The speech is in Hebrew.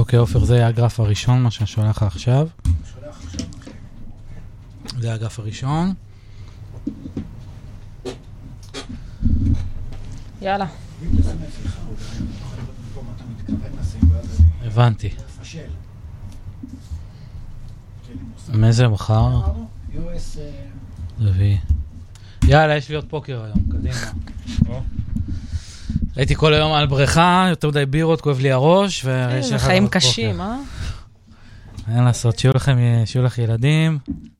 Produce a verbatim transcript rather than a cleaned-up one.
אוקיי, אופר, זה הגרף הראשון, מה שאני שולח לך עכשיו. שולח עכשיו. זה הגרף הראשון. יאללה. הבנתי. פשל. מאיזה מחר? יו אס... רביעי. יאללה, יש לי עוד פוקר היום, קדימה. הייתי כל היום על בריכה, יותר מדי בירות, כואב לי הראש, ויש זה לך חיים עוד קשים, פוקר. אה? אין לעשות, שיהיו לכם, שיהיו לך ילדים.